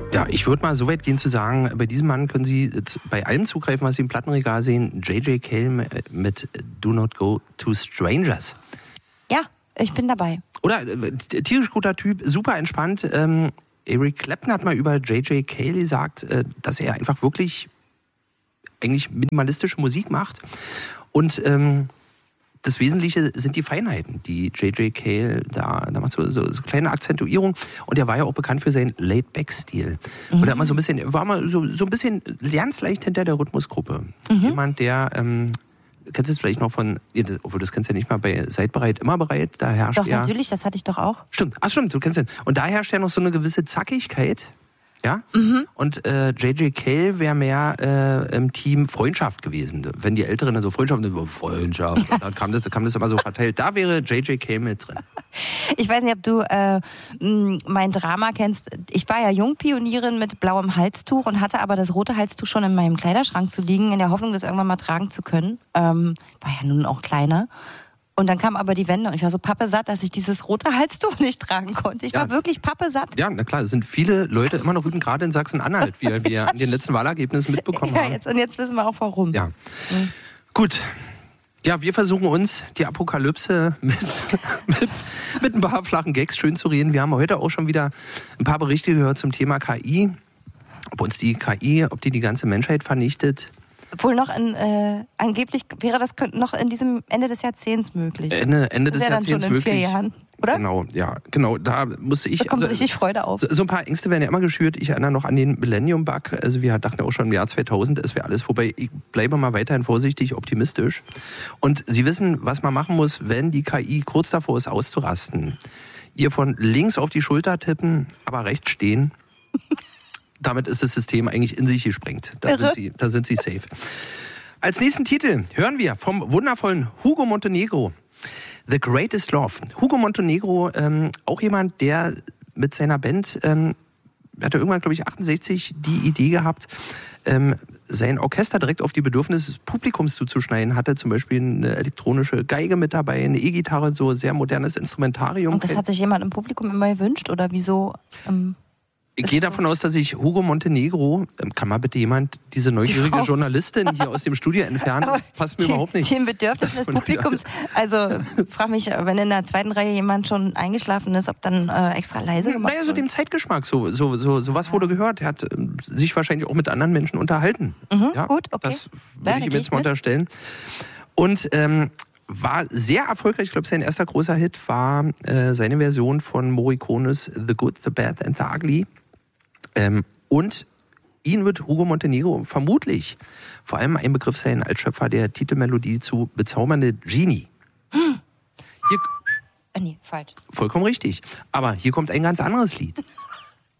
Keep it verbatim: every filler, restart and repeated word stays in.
Ja, ich würde mal so weit gehen zu sagen, bei diesem Mann können Sie bei allem zugreifen, was Sie im Plattenregal sehen. J J. Cale mit Do Not Go to Strangers. Ja, ich bin dabei. Oder, äh, tierisch guter Typ, super entspannt. Ähm, Eric Clapton hat mal über J J. Cale gesagt, äh, dass er einfach wirklich eigentlich minimalistische Musik macht. Und ähm, das Wesentliche sind die Feinheiten, die J J. Cale da, da macht so, so, so kleine Akzentuierung. Und er war ja auch bekannt für seinen Laid-Back-Stil. Mhm. Und er hat mal so ein bisschen, war mal so, so ein bisschen ganz leicht hinter der Rhythmusgruppe. Mhm. Jemand, der, ähm, kennst du es vielleicht noch von, obwohl das kennst du ja nicht mal bei Seid bereit, immer bereit, da herrscht Doch, ja... Doch, natürlich, das hatte ich doch auch. Stimmt, ach stimmt, du kennst den. Und da herrscht ja noch so eine gewisse Zackigkeit. Ja? Mhm. Und äh, J J. Cale wäre mehr äh, im Team Freundschaft gewesen. Wenn die Älteren dann so Freundschaft, über Freundschaft, dann kam das, kam das immer so verteilt. Da wäre J J. Cale mit drin. Ich weiß nicht, ob du äh, mein Drama kennst. Ich war ja Jungpionierin mit blauem Halstuch und hatte aber das rote Halstuch schon in meinem Kleiderschrank zu liegen, in der Hoffnung, das irgendwann mal tragen zu können. Ähm, war ja nun auch kleiner. Und dann kam aber die Wende und ich war so pappesatt, dass ich dieses rote Halstuch nicht tragen konnte. Ich ja. war wirklich pappesatt. Ja, na klar, es sind viele Leute immer noch wütend, gerade in Sachsen-Anhalt, wie wir an den letzten Wahlergebnissen mitbekommen ja, haben. Jetzt, und jetzt wissen wir auch, warum. Ja, mhm. Gut. Ja, wir versuchen uns die Apokalypse mit, mit, mit ein paar flachen Gags schön zu reden. Wir haben heute auch schon wieder ein paar Berichte gehört zum Thema K I. Ob uns die K I, ob die die ganze Menschheit vernichtet. Obwohl noch in, äh, angeblich wäre das noch in diesem Ende des Jahrzehnts möglich. Ende, Ende des Jahrzehnts Jahrzehnts dann schon in möglich. Vier Jahren, oder? Genau, ja, genau. Da musste ich. Da kommt also, richtig Freude auf. So, so ein paar Ängste werden ja immer geschürt. Ich erinnere noch an den Millennium-Bug. Also wir dachten auch schon im Jahr zweitausend, es wäre alles vorbei. Ich bleibe mal weiterhin vorsichtig, optimistisch. Und Sie wissen, was man machen muss, wenn die K I kurz davor ist, auszurasten. Ihr von links auf die Schulter tippen, aber rechts stehen. Damit ist das System eigentlich in sich gesprengt. Da sind Sie, da sind Sie safe. Als nächsten Titel hören wir vom wundervollen Hugo Montenegro, The Greatest Love. Hugo Montenegro, ähm, auch jemand, der mit seiner Band, ähm, hatte irgendwann, glaube ich, achtundsechzig die Idee gehabt, ähm, sein Orchester direkt auf die Bedürfnisse des Publikums zuzuschneiden. Hatte zum Beispiel eine elektronische Geige mit dabei, eine E-Gitarre, so sehr modernes Instrumentarium. Und das hat sich jemand im Publikum immer gewünscht? Oder wieso? Ähm Ich gehe davon aus, dass ich Hugo Montenegro, kann mal bitte jemand diese neugierige die Journalistin hier aus dem Studio entfernen? Das passt mir die, überhaupt nicht. Den Bedürfnissen des Publikums. Also frage mich, wenn in der zweiten Reihe jemand schon eingeschlafen ist, ob dann äh, extra leise gemacht wird. Naja, so dem Zeitgeschmack. So, so, so, so was wurde gehört. Er hat äh, sich wahrscheinlich auch mit anderen Menschen unterhalten. Mhm, ja, gut, okay. Das würde ja, ich ihm jetzt mal mit. unterstellen. Und ähm, war sehr erfolgreich. Ich glaube, sein erster großer Hit war äh, seine Version von Morricones The Good, The Bad and The Ugly. Ähm, und ihn wird Hugo Montenegro vermutlich vor allem ein Begriff sein als Schöpfer der Titelmelodie zu Bezaubernde Genie. Hm. Hier, äh, nee, falsch. Vollkommen richtig. Aber hier kommt ein ganz anderes Lied.